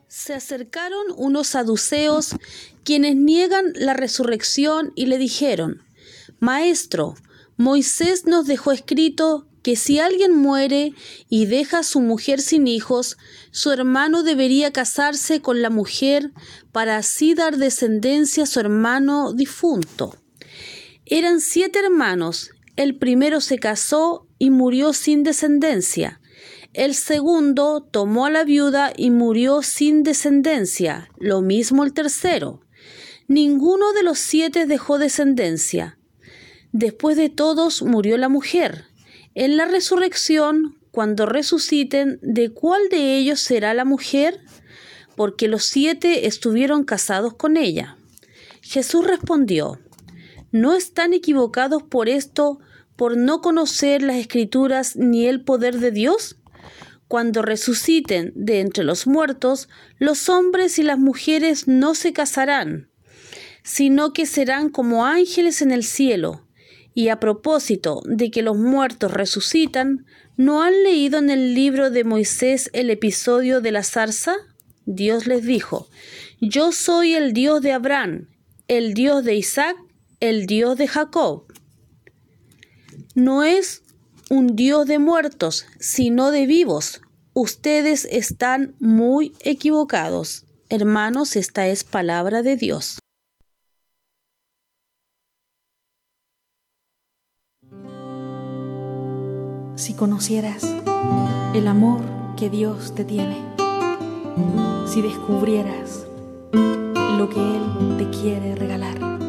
Se acercaron unos saduceos, quienes niegan la resurrección, y le dijeron: Maestro, Moisés nos dejó escrito que si alguien muere y deja a su mujer sin hijos, su hermano debería casarse con la mujer para así dar descendencia a su hermano difunto. Eran 7 hermanos. El primero se casó y murió sin descendencia. El segundo tomó a la viuda y murió sin descendencia. Lo mismo el tercero. Ninguno de los 7 dejó descendencia. Después de todos murió la mujer. En la resurrección, cuando resuciten, ¿de cuál de ellos será la mujer? Porque los 7 estuvieron casados con ella. Jesús respondió: ¿No están equivocados por esto, por no conocer las Escrituras ni el poder de Dios? Cuando resuciten de entre los muertos, los hombres y las mujeres no se casarán, sino que serán como ángeles en el cielo. Y a propósito de que los muertos resucitan, ¿no han leído en el libro de Moisés el episodio de la zarza? Dios les dijo: Yo soy el Dios de Abraham, el Dios de Isaac, el Dios de Jacob. No es un Dios de muertos, sino de vivos. Ustedes están muy equivocados. Hermanos, esta es palabra de Dios. Si conocieras el amor que Dios te tiene, si descubrieras lo que Él te quiere regalar,